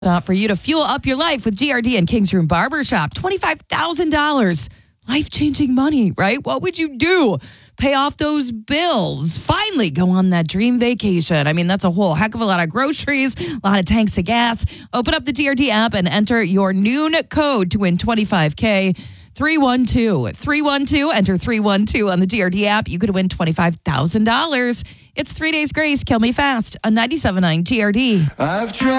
For you to fuel up your life with GRD and King's Room Barbershop. $25,000. Life-changing money, right? What would you do? Pay off those bills. Finally go on that dream vacation. I mean, that's a whole heck of a lot of groceries, a lot of tanks of gas. Open up the GRD app and enter your noon code to win $25K. 312. Enter 312 on the GRD app. You could win $25,000. It's 3 days grace. Kill me fast on 97.9 GRD. I've tried.